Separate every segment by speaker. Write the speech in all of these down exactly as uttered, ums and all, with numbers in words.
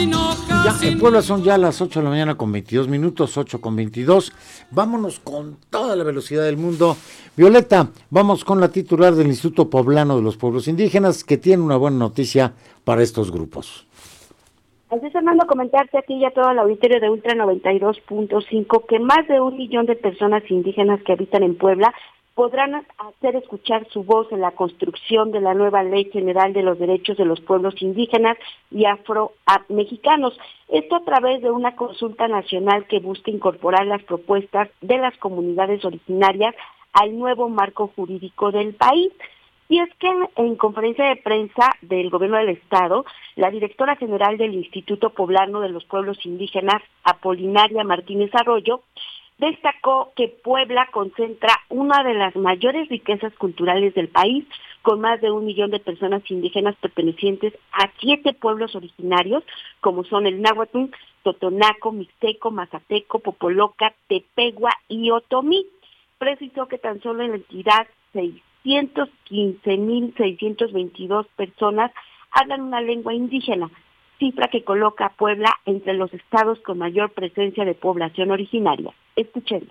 Speaker 1: Ya, en Puebla son ya las ocho de la mañana con veintidós minutos, ocho con veintidós. Vámonos con toda la velocidad del mundo. Violeta, vamos con la titular del Instituto Poblano de los Pueblos Indígenas, que tiene una buena noticia para estos grupos.
Speaker 2: Así es, Fernando, comentarte aquí ya todo el auditorio de Ultra noventa y dos punto cinco que más de un millón de personas indígenas que habitan en Puebla podrán hacer escuchar su voz en la construcción de la nueva Ley General de los Derechos de los Pueblos Indígenas y Afro-Mexicanos. Esto a través de una consulta nacional que busca incorporar las propuestas de las comunidades originarias al nuevo marco jurídico del país. Y es que en, en conferencia de prensa del Gobierno del Estado, la directora general del Instituto Poblano de los Pueblos Indígenas, Apolinaria Martínez Arroyo, destacó que Puebla concentra una de las mayores riquezas culturales del país, con más de un millón de personas indígenas pertenecientes a siete pueblos originarios, como son el náhuatl, totonaco, mixteco, mazateco, popoloca, tepegua y otomí. Precisó que tan solo en la entidad seiscientos quince mil seiscientos veintidós personas hablan una lengua indígena, cifra que coloca a Puebla entre los estados con mayor presencia de población originaria. Escuchemos.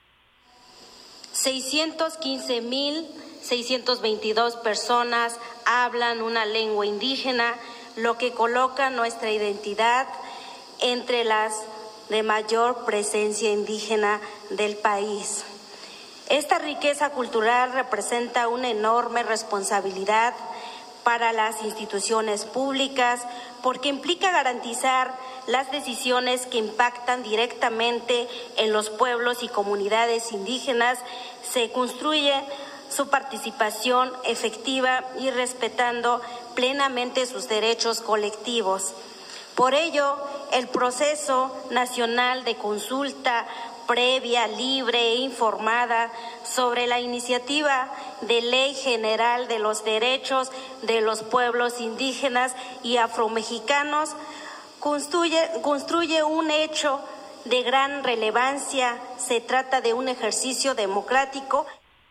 Speaker 3: seiscientos quince mil seiscientos veintidós personas hablan una lengua indígena, lo que coloca nuestra identidad entre las de mayor presencia indígena del país. Esta riqueza cultural representa una enorme responsabilidad para las instituciones públicas porque implica garantizar las decisiones que impactan directamente en los pueblos y comunidades indígenas. Se construye su participación efectiva y respetando plenamente sus derechos colectivos. Por ello, el proceso nacional de consulta previa, libre e informada sobre la iniciativa de Ley General de los Derechos de los Pueblos Indígenas y Afromexicanos construye, construye un hecho de gran relevancia. Se trata de un ejercicio democrático.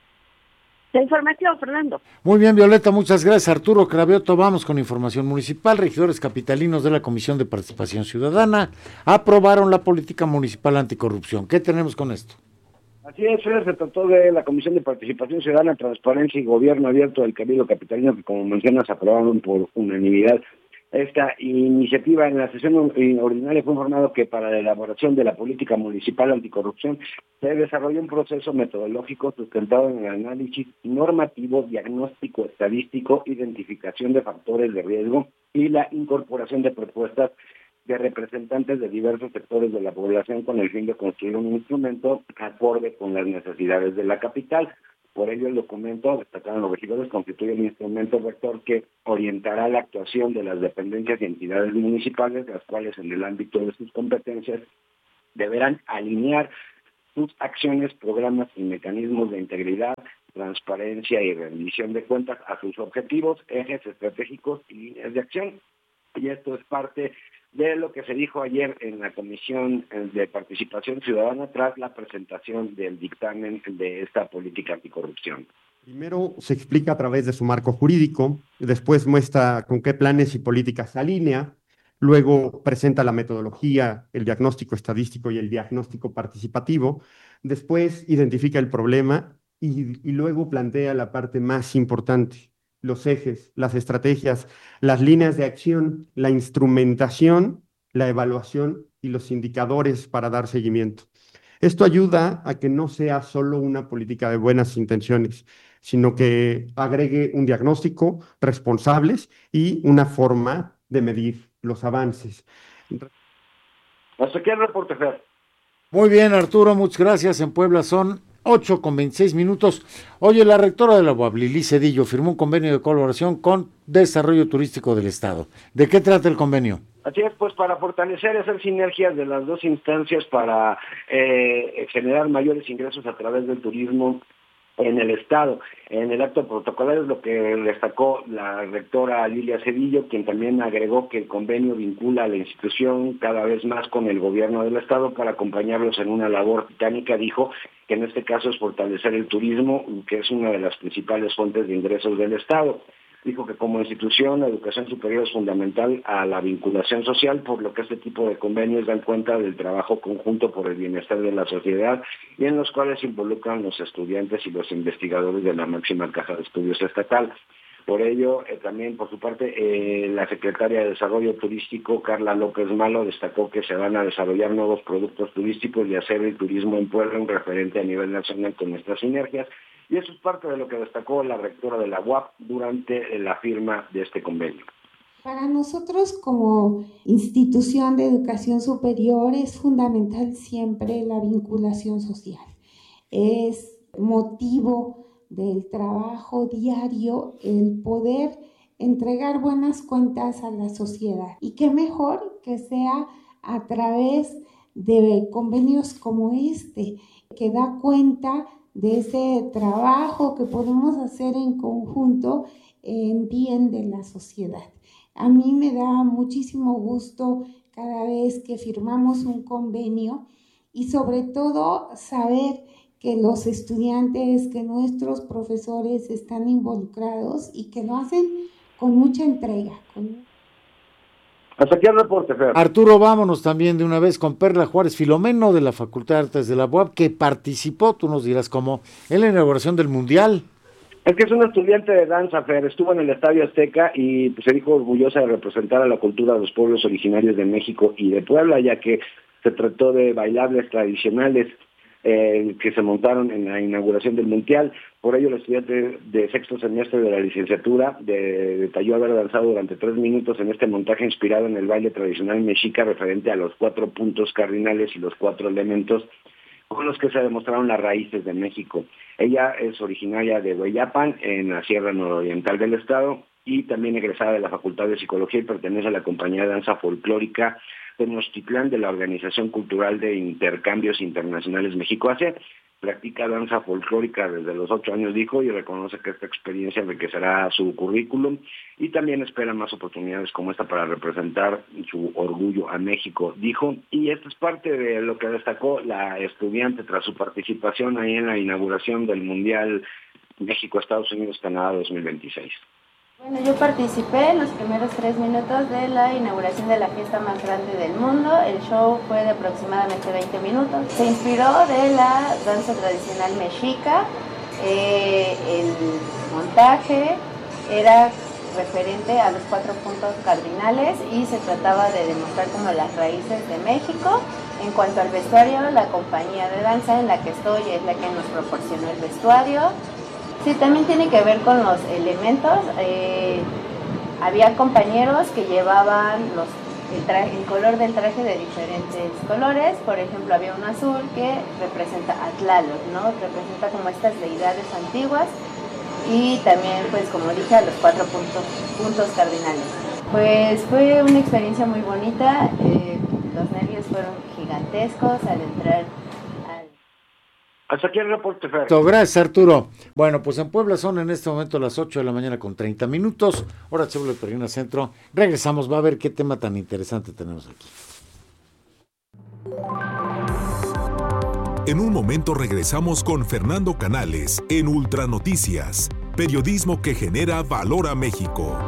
Speaker 2: La información, Fernando.
Speaker 1: Muy bien, Violeta, muchas gracias. Arturo Cravioto, vamos con información municipal. Regidores capitalinos de la Comisión de Participación Ciudadana aprobaron la política municipal anticorrupción. ¿Qué tenemos con esto?
Speaker 4: Así es, se trató de la Comisión de Participación Ciudadana, Transparencia y Gobierno Abierto del Cabildo Capitalino, que como mencionas aprobaron por unanimidad esta iniciativa. En la sesión ordinaria fue informado que para la elaboración de la política municipal anticorrupción se desarrolló un proceso metodológico sustentado en el análisis normativo, diagnóstico, estadístico, identificación de factores de riesgo y la incorporación de propuestas de representantes de diversos sectores de la población con el fin de construir un instrumento acorde con las necesidades de la capital. Por ello, el documento, destacaron los regidores, constituye un instrumento rector que orientará la actuación de las dependencias y entidades municipales, las cuales en el ámbito de sus competencias deberán alinear sus acciones, programas y mecanismos de integridad, transparencia y rendición de cuentas a sus objetivos, ejes estratégicos y líneas de acción. Y esto es parte de lo que se dijo ayer en la Comisión de Participación Ciudadana tras la presentación del dictamen de esta política anticorrupción.
Speaker 5: Primero se explica a través de su marco jurídico, después muestra con qué planes y políticas se alinea, luego presenta la metodología, el diagnóstico estadístico y el diagnóstico participativo, después identifica el problema y, y luego plantea la parte más importante, los ejes, las estrategias, las líneas de acción, la instrumentación, la evaluación y los indicadores para dar seguimiento. Esto ayuda a que no sea solo una política de buenas intenciones, sino que agregue un diagnóstico, responsables y una forma de medir los avances.
Speaker 4: Hasta aquí el reporte, Fer.
Speaker 1: Muy bien, Arturo, muchas gracias. En Puebla son ocho con veintiséis minutos. Oye, la rectora de la U A B, Lili Cedillo, firmó un convenio de colaboración con Desarrollo Turístico del Estado. ¿De qué trata el convenio?
Speaker 4: Así es, pues para fortalecer y hacer sinergias de las dos instancias para eh, generar mayores ingresos a través del turismo en el Estado. En el acto protocolario es lo que destacó la rectora Lilia Cedillo, quien también agregó que el convenio vincula a la institución cada vez más con el gobierno del Estado para acompañarlos en una labor titánica. Dijo que en este caso es fortalecer el turismo, que es una de las principales fuentes de ingresos del Estado. Dijo que como institución la educación superior es fundamental a la vinculación social, por lo que este tipo de convenios dan cuenta del trabajo conjunto por el bienestar de la sociedad y en los cuales se involucran los estudiantes y los investigadores de la máxima casa de estudios estatal. Por ello, eh, también por su parte, eh, la secretaria de Desarrollo Turístico, Carla López Malo, destacó que se van a desarrollar nuevos productos turísticos y hacer el turismo en Puebla un referente a nivel nacional con estas sinergias. Y eso es parte de lo que destacó la rectora de la U A P durante la firma de este convenio.
Speaker 6: Para nosotros como institución de educación superior es fundamental siempre la vinculación social. Es motivo del trabajo diario el poder entregar buenas cuentas a la sociedad. Y qué mejor que sea a través de convenios como este, que da cuenta de ese trabajo que podemos hacer en conjunto en bien de la sociedad. A mí me da muchísimo gusto cada vez que firmamos un convenio y sobre todo saber que los estudiantes, que nuestros profesores están involucrados y que lo hacen con mucha entrega. Con...
Speaker 4: Hasta aquí el reporte, Fer.
Speaker 1: Arturo, vámonos también de una vez con Perla Juárez Filomeno de la Facultad de Artes de la U A P, que participó, tú nos dirás cómo, en la inauguración del Mundial.
Speaker 4: Es que es una estudiante de danza, Fer, estuvo en el Estadio Azteca y pues, se dijo orgullosa de representar a la cultura de los pueblos originarios de México y de Puebla, ya que se trató de bailables tradicionales eh, que se montaron en la inauguración del Mundial. Por ello, el estudiante de sexto semestre de la licenciatura de, detalló haber danzado durante tres minutos en este montaje inspirado en el baile tradicional mexica referente a los cuatro puntos cardinales y los cuatro elementos con los que se demostraron las raíces de México. Ella es originaria de Hueyapan, en la Sierra Nororiental del estado, y también egresada de la Facultad de Psicología y pertenece a la compañía de danza folclórica Tenochtitlán de la Organización Cultural de Intercambios Internacionales México-Asia. Practica danza folclórica desde los ocho años, dijo, y reconoce que esta experiencia enriquecerá su currículum y también espera más oportunidades como esta para representar su orgullo a México, dijo. Y esto es parte de lo que destacó la estudiante tras su participación ahí en la inauguración del Mundial México-Estados Unidos-Canadá dos mil veintiséis.
Speaker 7: Bueno, yo participé en los primeros tres minutos de la inauguración de la fiesta más grande del mundo. El show fue de aproximadamente veinte minutos. Se inspiró de la danza tradicional mexica. Eh, el montaje era referente a los cuatro puntos cardinales y se trataba de demostrar como las raíces de México. En cuanto al vestuario, la compañía de danza en la que estoy es la que nos proporcionó el vestuario. Sí, también tiene que ver con los elementos. Eh, había compañeros que llevaban los, el, traje, el color del traje de diferentes colores. Por ejemplo, había un azul que representa a Tlaloc, ¿no? Representa como estas deidades antiguas. Y también, pues como dije, a los cuatro puntos, puntos cardinales. Pues fue una experiencia muy bonita. Eh, los nervios fueron gigantescos al entrar.
Speaker 4: Hasta aquí el reporte, Fer.
Speaker 1: Gracias, Arturo. Bueno, pues en Puebla son en este momento las ocho de la mañana con treinta minutos. Hora Chévere de Perina Centro. Regresamos, va a ver qué tema tan interesante tenemos aquí.
Speaker 8: En un momento regresamos con Fernando Canales en Ultranoticias. Periodismo que genera valor a México.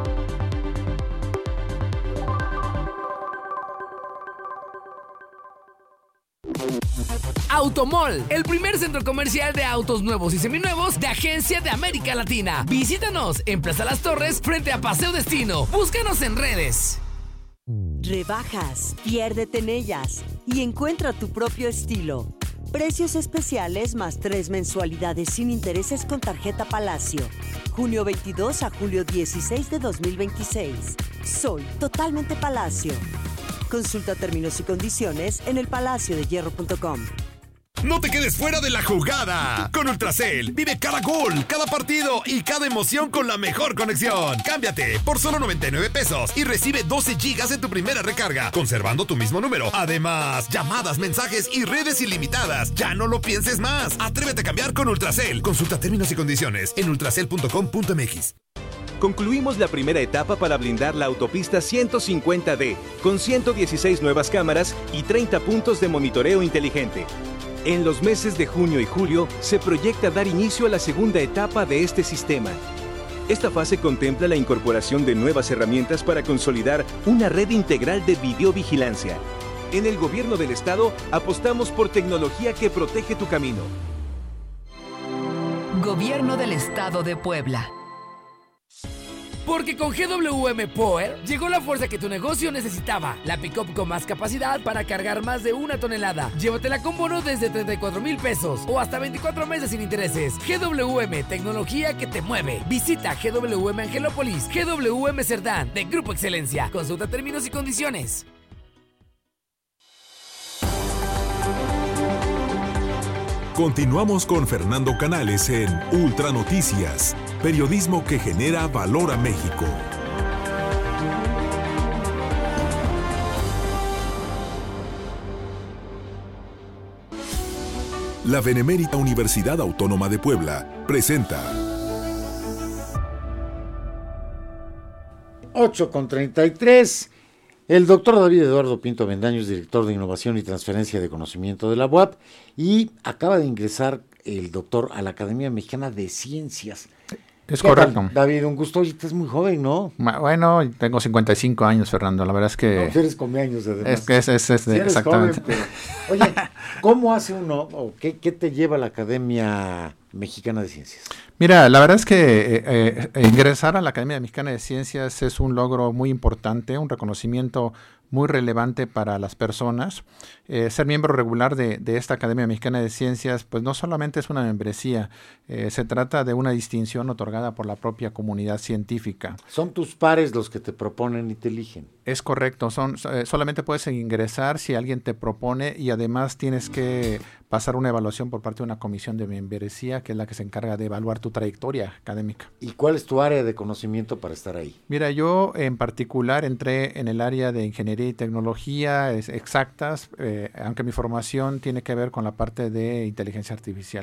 Speaker 9: Automall, el primer centro comercial de autos nuevos y seminuevos de Agencia de América Latina. Visítanos en Plaza Las Torres frente a Paseo Destino. Búscanos en redes.
Speaker 10: Rebajas, piérdete en ellas y encuentra tu propio estilo. Precios especiales más tres mensualidades sin intereses con tarjeta Palacio. junio veintidós a julio dieciséis de dos mil veintiséis. Soy totalmente Palacio. Consulta términos y condiciones en el palacio de hierro punto com.
Speaker 8: No te quedes fuera de la jugada. Con Ultracel, vive cada gol, cada partido y cada emoción con la mejor conexión. Cámbiate por solo noventa y nueve pesos y recibe doce gigas en tu primera recarga, conservando tu mismo número. Además, llamadas, mensajes y redes ilimitadas. Ya no lo pienses más. Atrévete a cambiar con Ultracel. Consulta términos y condiciones en ultracel punto com punto m x.
Speaker 11: Concluimos la primera etapa para blindar la autopista ciento cincuenta D, con ciento dieciséis nuevas cámaras y treinta puntos de monitoreo inteligente. En los meses de junio y julio se proyecta dar inicio a la segunda etapa de este sistema. Esta fase contempla la incorporación de nuevas herramientas para consolidar una red integral de videovigilancia. En el Gobierno del Estado apostamos por tecnología que protege tu camino.
Speaker 12: Gobierno del Estado de Puebla.
Speaker 9: Porque con G W M Power llegó la fuerza que tu negocio necesitaba. La pick-up con más capacidad para cargar más de una tonelada. Llévatela con bono desde treinta y cuatro mil pesos o hasta veinticuatro meses sin intereses. G W M, tecnología que te mueve. Visita G W M Angelópolis, G W M Cerdán, de Grupo Excelencia. Consulta términos y condiciones.
Speaker 8: Continuamos con Fernando Canales en Ultra Noticias, periodismo que genera valor a México. La Benemérita Universidad Autónoma de Puebla presenta
Speaker 1: ocho con treinta y tres. El doctor David Eduardo Pinto Avendaño es director de Innovación y Transferencia de Conocimiento de la U A P y acaba de ingresar el doctor a la Academia Mexicana de Ciencias.
Speaker 13: Es correcto.
Speaker 1: Tal, David, un gusto. Oye, estás muy joven, ¿no?
Speaker 13: Bueno, tengo cincuenta y cinco años, Fernando. La verdad es que...
Speaker 1: No, eres cumpleaños, además.
Speaker 13: Es que es, es, es
Speaker 1: sí eres
Speaker 13: exactamente.
Speaker 1: Joven, pero, oye, ¿cómo hace uno o qué, qué te lleva a la Academia Mexicana de Ciencias?
Speaker 13: Mira, la verdad es que eh, eh, ingresar a la Academia Mexicana de Ciencias es un logro muy importante, un reconocimiento muy relevante para las personas. Eh, ser miembro regular de, de esta Academia Mexicana de Ciencias, pues no solamente es una membresía, eh, se trata de una distinción otorgada por la propia comunidad científica.
Speaker 1: Son tus pares los que te proponen y te eligen.
Speaker 13: Es correcto, son eh, solamente puedes ingresar si alguien te propone y además tienes que pasar una evaluación por parte de una comisión de membresía que es la que se encarga de evaluar tu trayectoria académica.
Speaker 1: ¿Y cuál es tu área de conocimiento para estar ahí?
Speaker 13: Mira, yo en particular entré en el área de ingeniería y tecnología es, exactas, eh, aunque mi formación tiene que ver con la parte de inteligencia artificial.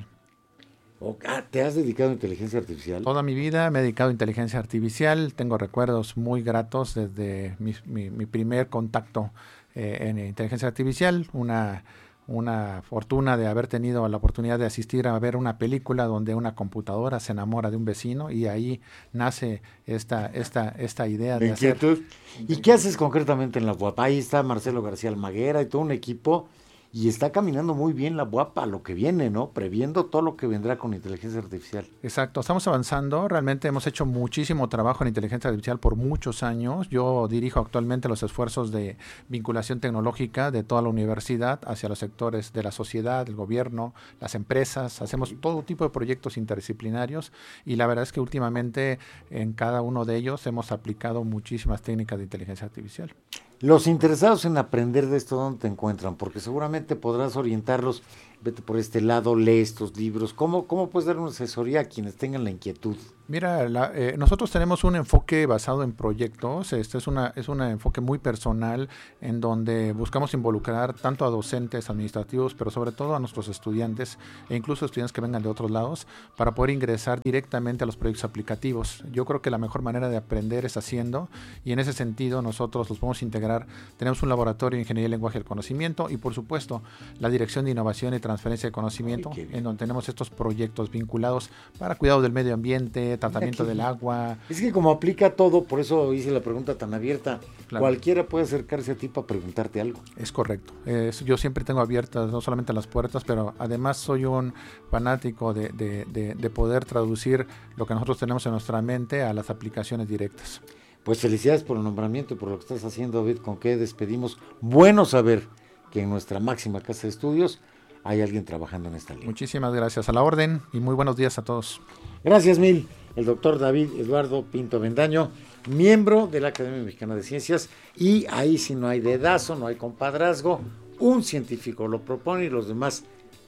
Speaker 1: Ah, ¿te has dedicado a inteligencia artificial?
Speaker 13: Toda mi vida me he dedicado a inteligencia artificial. Tengo recuerdos muy gratos desde mi, mi, mi primer contacto eh, en inteligencia artificial. Una, una fortuna de haber tenido la oportunidad de asistir a ver una película donde una computadora se enamora de un vecino y ahí nace esta, esta, esta idea de hacer...
Speaker 1: ¿Y qué haces concretamente en la U A P? Ahí está Marcelo García Almaguera y todo un equipo... Y está caminando muy bien la U A P a lo que viene, ¿no? Previendo todo lo que vendrá con inteligencia artificial.
Speaker 13: Exacto, estamos avanzando. Realmente hemos hecho muchísimo trabajo en inteligencia artificial por muchos años. Yo dirijo actualmente los esfuerzos de vinculación tecnológica de toda la universidad hacia los sectores de la sociedad, el gobierno, las empresas. Hacemos todo tipo de proyectos interdisciplinarios y la verdad es que últimamente en cada uno de ellos hemos aplicado muchísimas técnicas de inteligencia artificial.
Speaker 1: Los interesados en aprender de esto, ¿dónde te encuentran? Porque seguramente podrás orientarlos, vete por este lado, lee estos libros. ¿Cómo, cómo puedes dar una asesoría a quienes tengan la inquietud?
Speaker 13: Mira, la, eh, nosotros tenemos un enfoque basado en proyectos. Este es una es un enfoque muy personal en donde buscamos involucrar tanto a docentes, administrativos, pero sobre todo a nuestros estudiantes e incluso estudiantes que vengan de otros lados para poder ingresar directamente a los proyectos aplicativos. Yo creo que la mejor manera de aprender es haciendo y en ese sentido nosotros los podemos integrar. Tenemos un laboratorio de Ingeniería, Lenguaje y el Conocimiento y por supuesto la Dirección de Innovación y Transferencia de Conocimiento, en donde tenemos estos proyectos vinculados para cuidado del medio ambiente, tratamiento del agua.
Speaker 1: Es que como aplica todo, por eso hice la pregunta tan abierta, claro. Cualquiera puede acercarse a ti para preguntarte algo.
Speaker 13: Es correcto. Es, yo siempre tengo abiertas no solamente las puertas, pero además soy un fanático de, de, de, de poder traducir lo que nosotros tenemos en nuestra mente a las aplicaciones directas.
Speaker 1: Pues felicidades por el nombramiento y por lo que estás haciendo, David, con que despedimos. Bueno saber que en nuestra máxima casa de estudios hay alguien trabajando en esta línea.
Speaker 13: Muchísimas gracias, a la orden y muy buenos días a todos.
Speaker 1: Gracias mil. El doctor David Eduardo Pinto Avendaño, miembro de la Academia Mexicana de Ciencias, y ahí si no hay dedazo, no hay compadrazgo, un científico lo propone y los demás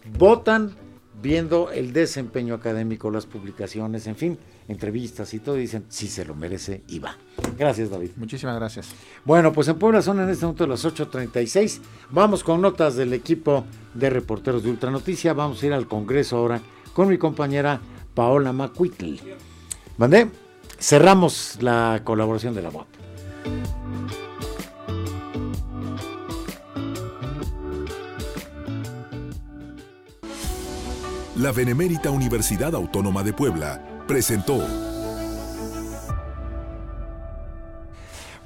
Speaker 1: votan viendo el desempeño académico, las publicaciones, en fin, entrevistas y todo, y dicen si se lo merece y va. Gracias, David.
Speaker 13: Muchísimas gracias.
Speaker 1: Bueno, pues en Puebla son en este momento las ocho treinta y seis. Vamos con notas del equipo de reporteros de Ultra Noticia. Vamos a ir al Congreso ahora con mi compañera Paola Macuitl. ¿Mandé? Cerramos la colaboración de la U A P.
Speaker 8: La Benemérita Universidad Autónoma de Puebla presentó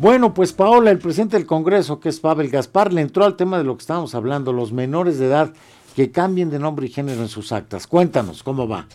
Speaker 1: Bueno, pues Paola, el presidente del Congreso, que es Pavel Gaspar, le entró al tema de lo que estábamos hablando, los menores de edad que cambien de nombre y género en sus actas. Cuéntanos, ¿cómo va?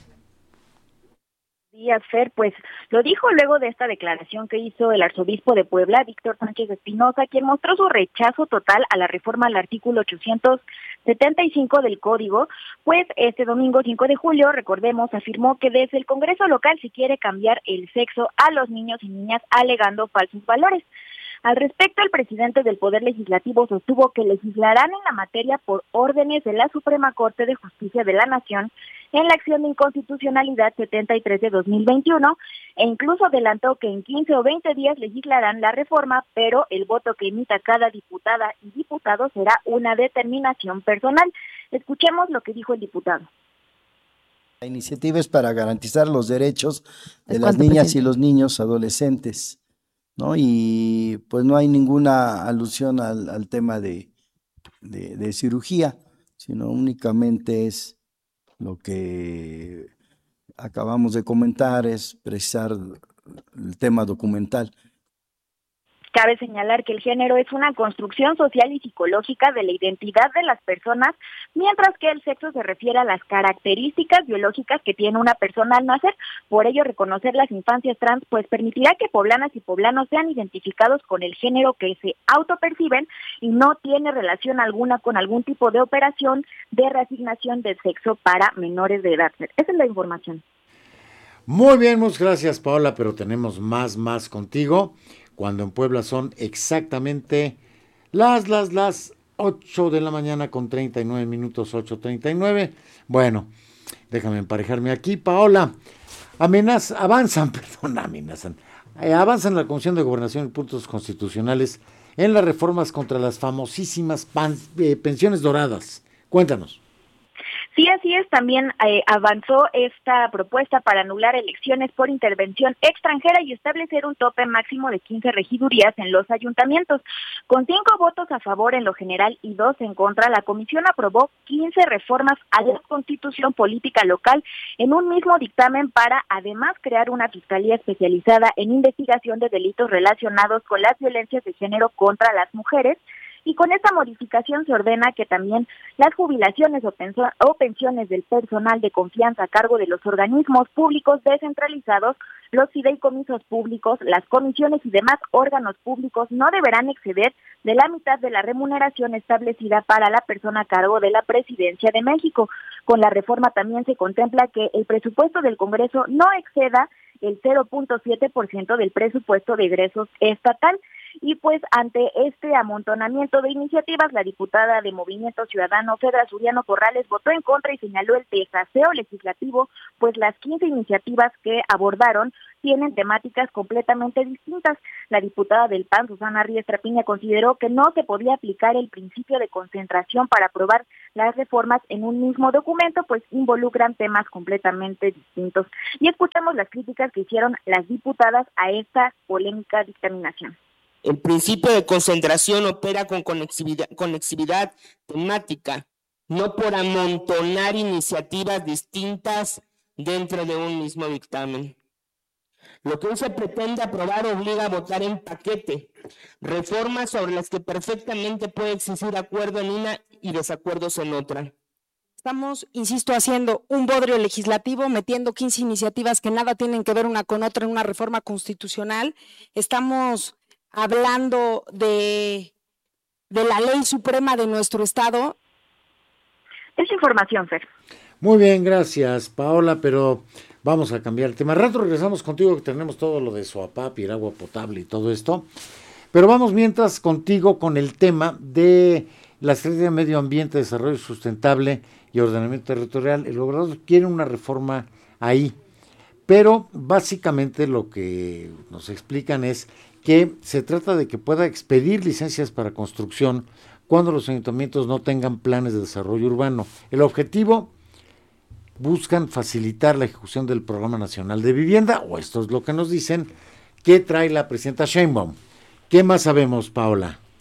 Speaker 14: Días, Fer, pues lo dijo luego de esta declaración que hizo el arzobispo de Puebla, Víctor Sánchez Espinosa, quien mostró su rechazo total a la reforma al artículo ochocientos setenta y cinco del Código, pues este domingo cinco de julio, recordemos, afirmó que desde el Congreso local se quiere cambiar el sexo a los niños y niñas alegando falsos valores. Al respecto, el presidente del Poder Legislativo sostuvo que legislarán en la materia por órdenes de la Suprema Corte de Justicia de la Nación en la acción de inconstitucionalidad setenta y tres de dos mil veintiuno, e incluso adelantó que en quince o veinte días legislarán la reforma, pero el voto que emita cada diputada y diputado será una determinación personal. Escuchemos lo que dijo el diputado.
Speaker 15: La iniciativa es para garantizar los derechos de las niñas y los niños adolescentes, ¿no? Y pues no hay ninguna alusión al, al tema de, de, de cirugía, sino únicamente es lo que acabamos de comentar, es precisar el tema documental.
Speaker 14: Cabe señalar que el género es una construcción social y psicológica de la identidad de las personas, mientras que el sexo se refiere a las características biológicas que tiene una persona al nacer. Por ello, reconocer las infancias trans pues permitirá que poblanas y poblanos sean identificados con el género que se autoperciben y no tiene relación alguna con algún tipo de operación de reasignación de sexo para menores de edad. Esa es la información.
Speaker 1: Muy bien, muchas gracias, Paola, pero tenemos más, más contigo. Cuando en Puebla son exactamente las, las, las ocho de la mañana con treinta y nueve minutos, ocho treinta y nueve. Bueno, déjame emparejarme aquí, Paola. Amenaz, avanzan, perdón, amenazan. Eh, avanzan la Comisión de Gobernación y Puntos Constitucionales en las reformas contra las famosísimas pan, eh, pensiones doradas. Cuéntanos.
Speaker 14: Sí, así es, también eh, avanzó esta propuesta para anular elecciones por intervención extranjera y establecer un tope máximo de quince regidurías en los ayuntamientos. Con cinco votos a favor en lo general y dos en contra, la comisión aprobó quince reformas a la Constitución Política Local en un mismo dictamen para además crear una fiscalía especializada en investigación de delitos relacionados con las violencias de género contra las mujeres. Y con esta modificación se ordena que también las jubilaciones o, penso- o pensiones del personal de confianza a cargo de los organismos públicos descentralizados, los fideicomisos públicos, las comisiones y demás órganos públicos no deberán exceder de la mitad de la remuneración establecida para la persona a cargo de la Presidencia de México. Con la reforma también se contempla que el presupuesto del Congreso no exceda el cero punto siete por ciento del presupuesto de egresos estatal. Y pues ante este amontonamiento de iniciativas, la diputada de Movimiento Ciudadano, Fedra Suriano Corrales, votó en contra y señaló el desaseo legislativo, pues las quince iniciativas que abordaron tienen temáticas completamente distintas. La diputada del P A N, Susana Riestra Piña, consideró que no se podía aplicar el principio de concentración para aprobar las reformas en un mismo documento, pues involucran temas completamente distintos. Y escuchamos las críticas que hicieron las diputadas a esta polémica dictaminación.
Speaker 16: El principio de concentración opera con conexividad, conexividad temática, no por amontonar iniciativas distintas dentro de un mismo dictamen. Lo que hoy se pretende aprobar obliga a votar en paquete reformas sobre las que perfectamente puede existir acuerdo en una y desacuerdos en otra.
Speaker 17: Estamos, insisto, haciendo un bodrio legislativo, metiendo quince iniciativas que nada tienen que ver una con otra en una reforma constitucional. Estamos hablando de, de la ley suprema de nuestro estado.
Speaker 14: Es información, Fer.
Speaker 1: Muy bien, gracias, Paola, pero vamos a cambiar el tema. Al rato regresamos contigo, que tenemos todo lo de Soapap y el agua potable y todo esto. Pero vamos mientras contigo con el tema de la Secretaría de Medio Ambiente, Desarrollo Sustentable y Ordenamiento Territorial. El gobernador quiere una reforma ahí, pero básicamente lo que nos explican es que se trata de que pueda expedir licencias para construcción cuando los ayuntamientos no tengan planes de desarrollo urbano. El objetivo, buscan facilitar la ejecución del Programa Nacional de Vivienda, o esto es lo que nos dicen, que trae la presidenta Sheinbaum. ¿Qué más sabemos, Paola?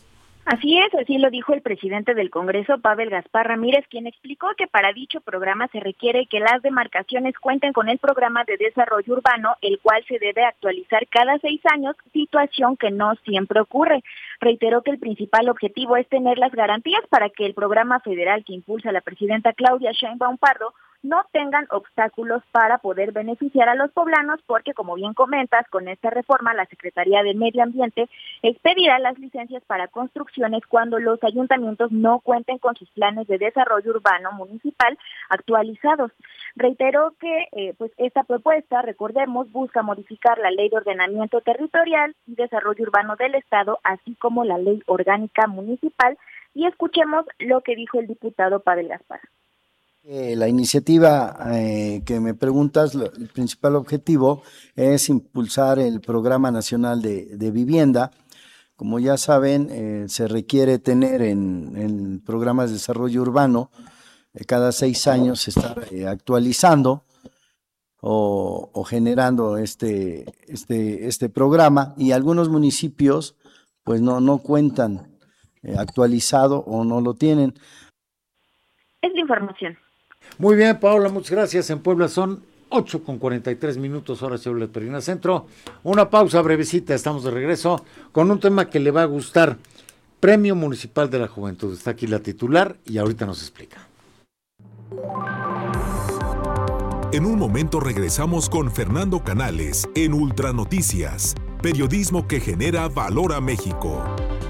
Speaker 14: Así es, así lo dijo el presidente del Congreso, Pavel Gaspar Ramírez, quien explicó que para dicho programa se requiere que las demarcaciones cuenten con el programa de desarrollo urbano, el cual se debe actualizar cada seis años, situación que no siempre ocurre. Reiteró que el principal objetivo es tener las garantías para que el programa federal que impulsa la presidenta Claudia Sheinbaum Pardo no tengan obstáculos para poder beneficiar a los poblanos, porque como bien comentas, con esta reforma la Secretaría del Medio Ambiente expedirá las licencias para construcciones cuando los ayuntamientos no cuenten con sus planes de desarrollo urbano municipal actualizados. Reiteró que eh, pues esta propuesta, recordemos, busca modificar la Ley de Ordenamiento Territorial y Desarrollo Urbano del Estado, así como la Ley Orgánica Municipal, y escuchemos lo que dijo el diputado Pavel Gaspar.
Speaker 15: Eh, la iniciativa eh, que me preguntas, lo, el principal objetivo es impulsar el Programa Nacional de, de Vivienda. Como ya saben, eh, se requiere tener en, en programas de desarrollo urbano eh, cada seis años estar eh, actualizando o, o generando este, este, este programa, y algunos municipios pues no, no cuentan eh, actualizado o no lo tienen.
Speaker 14: Es la información.
Speaker 1: Muy bien, Paola, muchas gracias. En Puebla son ocho con cuarenta y tres minutos, hora Ciudad Perina Centro. Una pausa brevecita, estamos de regreso con un tema que le va a gustar. Premio Municipal de la Juventud. Está aquí la titular y ahorita nos explica.
Speaker 18: En un momento regresamos con Fernando Canales en Ultra Noticias, periodismo que genera valor a México.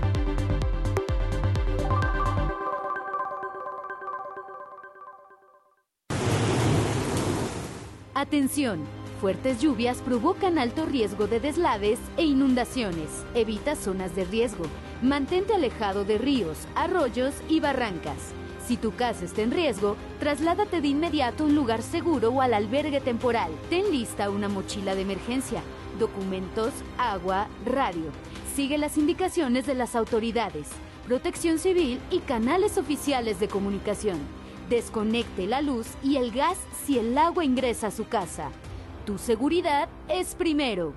Speaker 19: Atención, fuertes lluvias provocan alto riesgo de deslaves e inundaciones. Evita zonas de riesgo. Mantente alejado de ríos, arroyos y barrancas. Si tu casa está en riesgo, trasládate de inmediato a un lugar seguro o al albergue temporal. Ten lista una mochila de emergencia, documentos, agua, radio. Sigue las indicaciones de las autoridades, Protección Civil y canales oficiales de comunicación. Desconecte la luz y el gas si el agua ingresa a su casa. Tu seguridad es primero.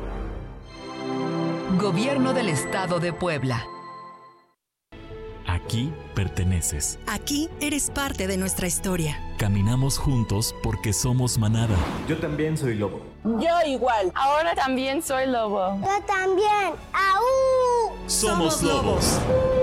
Speaker 12: Gobierno del Estado de Puebla.
Speaker 20: Aquí perteneces.
Speaker 21: Aquí eres parte de nuestra historia.
Speaker 20: Caminamos juntos porque somos manada.
Speaker 22: Yo también soy lobo.
Speaker 23: Yo igual. Ahora también soy lobo.
Speaker 24: Yo también. ¡Aú!
Speaker 20: Somos, somos lobos.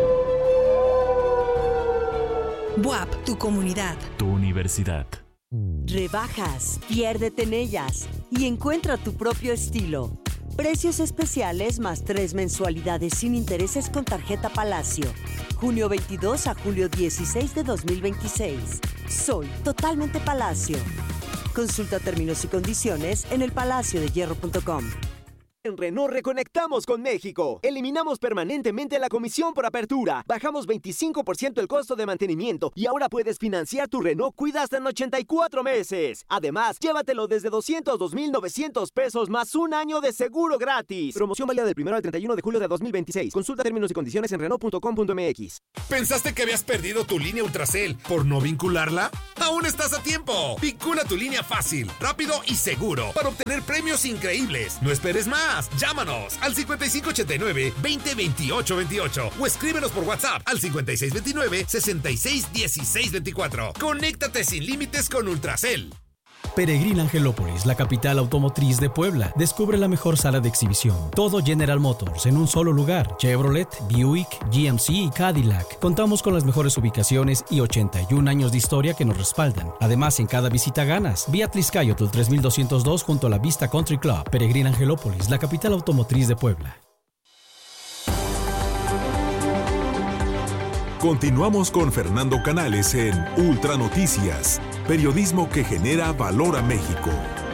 Speaker 21: B U A P, tu comunidad.
Speaker 20: Tu universidad.
Speaker 10: Rebajas, piérdete en ellas y encuentra tu propio estilo. Precios especiales más tres mensualidades sin intereses con tarjeta Palacio. junio veintidós a julio dieciséis de dos mil veintiséis. Soy totalmente Palacio. Consulta términos y condiciones en el palacio de hierro punto com.
Speaker 25: En Renault reconectamos con México. Eliminamos permanentemente la comisión por apertura. Bajamos veinticinco por ciento el costo de mantenimiento y ahora puedes financiar tu Renault Cuida hasta en ochenta y cuatro meses. Además, llévatelo desde doscientos dos mil novecientos pesos más un año de seguro gratis. Promoción válida del primero al treinta y uno de julio de dos mil veintiséis. Consulta términos y condiciones en renault punto com punto m x.
Speaker 8: ¿Pensaste que habías perdido tu línea Ultracel por no vincularla? ¡Aún estás a tiempo! Vincula tu línea fácil, rápido y seguro para obtener premios increíbles. No esperes más. Llámanos al cincuenta y cinco ochenta y nueve, veinte veintiocho veintiocho o escríbenos por WhatsApp al cincuenta y seis veintinueve, sesenta y seis dieciséis veinticuatro. Conéctate sin límites con Ultracel.
Speaker 26: Peregrina Angelópolis, la capital automotriz de Puebla. Descubre la mejor sala de exhibición. Todo General Motors en un solo lugar. Chevrolet, Buick, G M C y Cadillac. Contamos con las mejores ubicaciones y ochenta y un años de historia que nos respaldan. Además, en cada visita ganas. Vía Tliscayotl tres mil doscientos dos junto a la Vista Country Club. Peregrina Angelópolis, la capital automotriz de Puebla.
Speaker 18: Continuamos con Fernando Canales en Ultra Noticias, periodismo que genera valor a México.